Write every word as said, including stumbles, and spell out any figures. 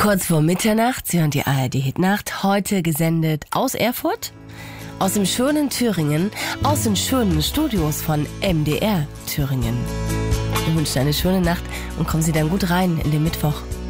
Kurz vor Mitternacht, Sie hören die A R D-Hitnacht, heute gesendet aus Erfurt, aus dem schönen Thüringen, aus den schönen Studios von M D R Thüringen. Wir wünschen eine schöne Nacht und kommen Sie dann gut rein in den Mittwoch.